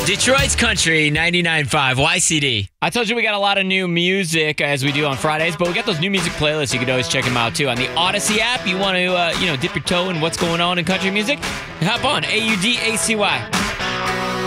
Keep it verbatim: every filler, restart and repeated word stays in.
Detroit's Country ninety-nine point five Y C D. I told you we got a lot of new music as we do on Fridays, but we got those new music playlists. You can always check them out too on the Odyssey app. You want to, uh, you know, dip your toe in what's going on in country music? Hop on A U D A C Y.